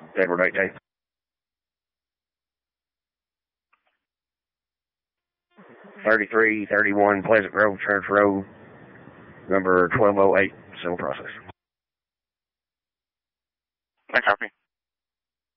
Edward 18. '33, 31 Pleasant Grove Church Road, number 1208, civil process. I copy.